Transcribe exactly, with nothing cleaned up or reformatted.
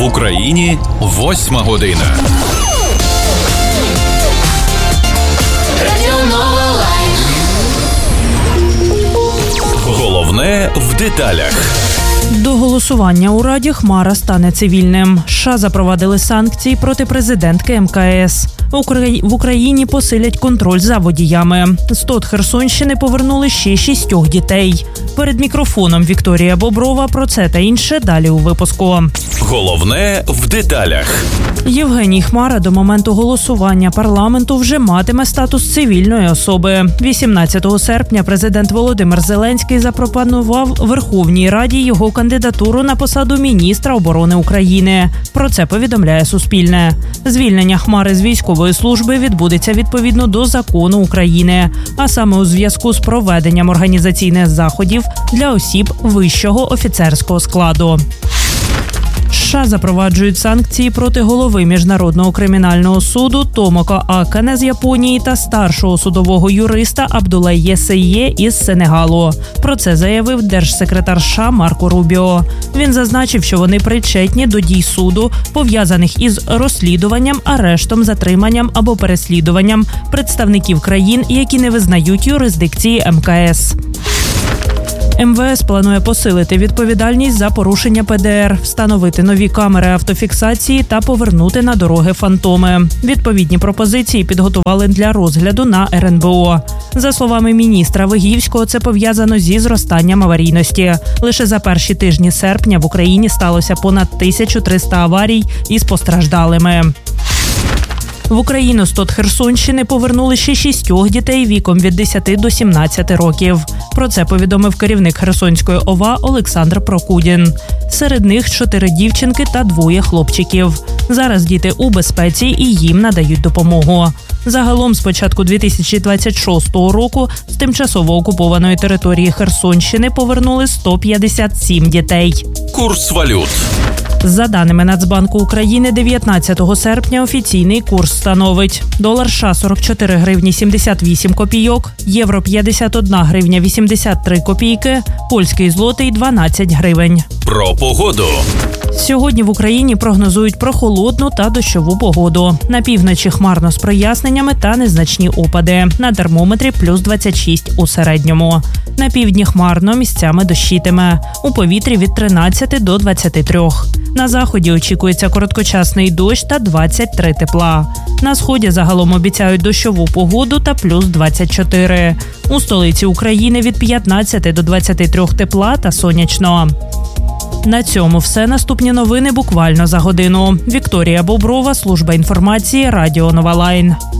В Україні восьма година. Головне в деталях. До голосування у Раді Хмара стане цивільним. США запровадили санкції проти президентки ем ка ес. В Україні посилять контроль за водіями. З ТОТ Херсонщини повернули ще шістьох дітей. Перед мікрофоном Вікторія Боброва. Про це та інше далі у випуску. Головне в деталях. Євгеній Хмара до моменту голосування парламенту вже матиме статус цивільної особи. вісімнадцятого серпня президент Володимир Зеленський запропонував Верховній Раді його кандидатуру на посаду міністра оборони України. Про це повідомляє Суспільне. Звільнення Хмари з військової служби відбудеться відповідно до закону України, а саме у зв'язку з проведенням організаційних заходів для осіб вищого офіцерського складу. США запроваджують санкції проти голови Міжнародного кримінального суду Томока Акане з Японії та старшого судового юриста Абдулає Сеє із Сенегалу. Про це заявив держсекретар США Марко Рубіо. Він зазначив, що вони причетні до дій суду, пов'язаних із розслідуванням, арештом, затриманням або переслідуванням представників країн, які не визнають юрисдикції ем ка ес. ем ве ес планує посилити відповідальність за порушення пе де ер, встановити нові камери автофіксації та повернути на дороги фантоми. Відповідні пропозиції підготували для розгляду на ер ен бе о. За словами міністра Вигівського, це пов'язано зі зростанням аварійності. Лише за перші тижні серпня в Україні сталося понад тисяча триста аварій із постраждалими. В Україну з ТОТ Херсонщини повернули ще шістьох дітей віком від десяти до сімнадцяти років. Про це повідомив керівник Херсонської о ва Олександр Прокудін. Серед них чотири дівчинки та двоє хлопчиків. Зараз діти у безпеці і їм надають допомогу. Загалом з початку дві тисячі двадцять шостого року з тимчасово окупованої території Херсонщини повернули сто п'ятдесят сім дітей. Курс валют. За даними Нацбанку України, дев'ятнадцятого серпня офіційний курс становить: долар США – сорок чотири гривні сімдесят вісім копійок, євро – п'ятдесят одна гривня вісімдесят три копійки, польський злотий – дванадцять гривень. Про погоду. Сьогодні в Україні прогнозують прохолодну та дощову погоду. На півночі хмарно з проясненнями та незначні опади. На термометрі плюс двадцять шість у середньому. На півдні хмарно, місцями дощитиме. У повітрі від тринадцяти до двадцяти трьох. На заході очікується короткочасний дощ та двадцять три тепла. На сході загалом обіцяють дощову погоду та плюс двадцять чотири. У столиці України від п'ятнадцяти до двадцяти трьох тепла та сонячно. На цьому все. Наступні новини буквально за годину. Вікторія Боброва, служба інформації, Радіо Нова Лайн.